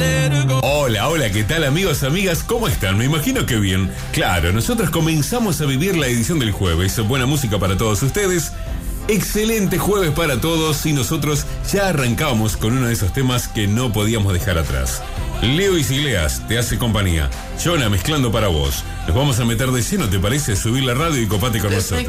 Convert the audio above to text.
Hola, hola, ¿qué tal amigos, amigas? ¿Cómo están? Me imagino que bien. Claro, nosotros comenzamos a vivir la edición del jueves. Buena música para todos ustedes. Excelente jueves para todos y nosotros ya arrancábamos con uno de esos temas que no podíamos dejar atrás. Leo Iglesias te hace compañía. Jonah mezclando para vos. Nos vamos a meter de lleno, ¿te parece? Subir la radio y copate con nosotros.